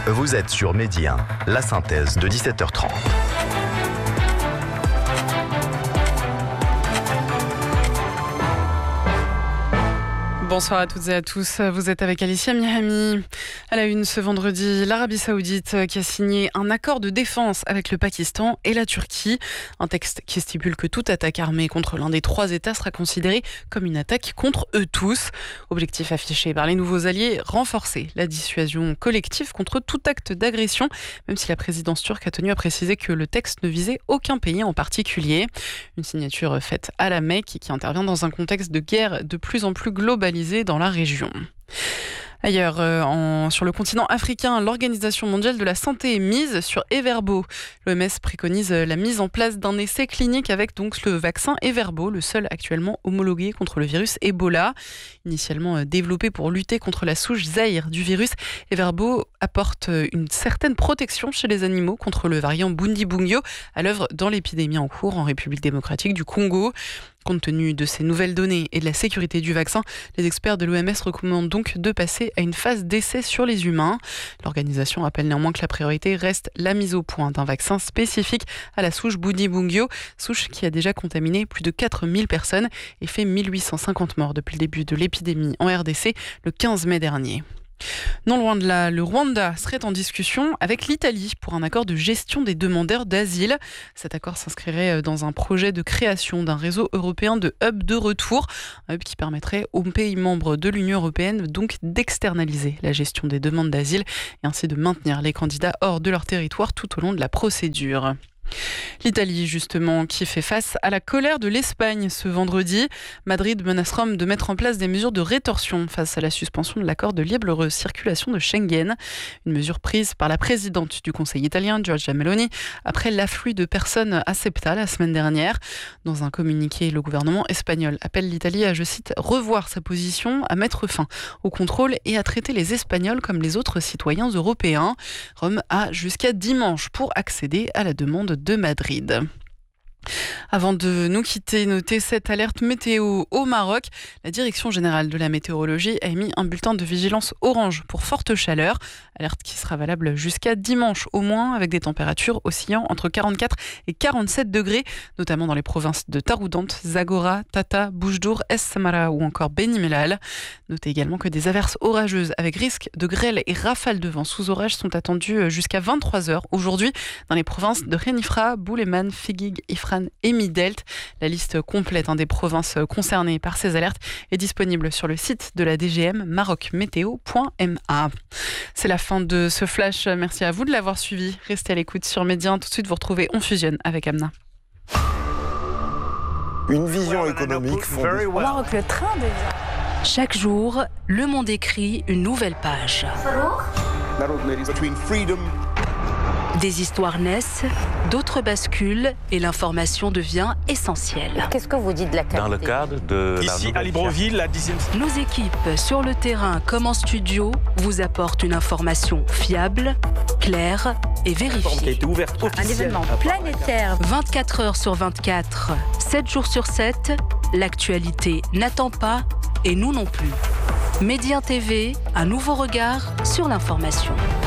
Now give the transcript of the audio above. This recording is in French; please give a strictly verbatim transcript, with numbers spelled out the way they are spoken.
Vous êtes sur Midi un, la synthèse de dix-sept heures trente. Bonsoir à toutes et à tous, vous êtes avec Alicia Mihami. À la une ce vendredi, l'Arabie Saoudite qui a signé un accord de défense avec le Pakistan et la Turquie. Un texte qui stipule que toute attaque armée contre l'un des trois États sera considérée comme une attaque contre eux tous. Objectif affiché par les nouveaux alliés, renforcer la dissuasion collective contre tout acte d'agression, même si la présidence turque a tenu à préciser que le texte ne visait aucun pays en particulier. Une signature faite à la Mecque qui intervient dans un contexte de guerre de plus en plus globalisé dans la région. Ailleurs, euh, en, sur le continent africain, l'Organisation mondiale de la santé est mise sur Everbo. L'O M S préconise la mise en place d'un essai clinique avec donc le vaccin Everbo, le seul actuellement homologué contre le virus Ebola. Initialement euh, développé pour lutter contre la souche Zaïre du virus, Everbo apporte une certaine protection chez les animaux contre le variant Bundibugyo, à l'œuvre dans l'épidémie en cours en République démocratique du Congo. Compte tenu de ces nouvelles données et de la sécurité du vaccin, les experts de l'O M S recommandent donc de passer à une phase d'essai sur les humains. L'organisation rappelle néanmoins que la priorité reste la mise au point d'un vaccin spécifique à la souche Bundibugyo, souche qui a déjà contaminé plus de quatre mille personnes et fait mille huit cent cinquante morts depuis le début de l'épidémie en R D C le quinze mai dernier. Non loin de là, le Rwanda serait en discussion avec l'Italie pour un accord de gestion des demandeurs d'asile. Cet accord s'inscrirait dans un projet de création d'un réseau européen de hub de retour, un hub qui permettrait aux pays membres de l'Union européenne donc d'externaliser la gestion des demandes d'asile et ainsi de maintenir les candidats hors de leur territoire tout au long de la procédure. L'Italie, justement, qui fait face à la colère de l'Espagne ce vendredi. Madrid menace Rome de mettre en place des mesures de rétorsion face à la suspension de l'accord de libre circulation de Schengen. Une mesure prise par la présidente du Conseil italien, Giorgia Meloni, après l'afflux de personnes à Ceuta la semaine dernière. Dans un communiqué, le gouvernement espagnol appelle l'Italie à, je cite, revoir sa position, à mettre fin au contrôle et à traiter les Espagnols comme les autres citoyens européens. Rome a jusqu'à dimanche pour accéder à la demande de Madrid. Avant de nous quitter, notez cette alerte météo au Maroc. La Direction générale de la météorologie a émis un bulletin de vigilance orange pour forte chaleur. Alerte qui sera valable jusqu'à dimanche au moins, avec des températures oscillant entre quarante-quatre et quarante-sept degrés, notamment dans les provinces de Taroudante, Zagora, Tata, Boujdour, Es Samara ou encore Beni Mellal. Notez également que des averses orageuses avec risque de grêle et rafales de vent sous orage sont attendues jusqu'à vingt-trois heures aujourd'hui dans les provinces de Khénifra, Bouleman, Figuig, Ifran et Midelt. La liste complète hein, des provinces concernées par ces alertes est disponible sur le site de la D G M maroc météo point m a. C'est la fin de ce flash. Merci à vous de l'avoir suivi. Restez à l'écoute sur Midi un. Tout de suite, vous retrouvez On Fusionne avec Amna. Une vision économique fondée. Au Maroc, le train devient. Chaque jour, Le Monde écrit une nouvelle page. Des histoires naissent, d'autres basculent et l'information devient essentielle. Qu'est-ce que vous dites de la qualité ? Dans le cadre de Ici à Libreville, la dixième... Nos équipes, sur le terrain comme en studio, vous apportent une information fiable, claire et vérifiée. qui a été ouverte Un événement planétaire. vingt-quatre heures sur vingt-quatre, sept jours sur sept, l'actualité n'attend pas et nous non plus. Midi un T V, un nouveau regard sur l'information.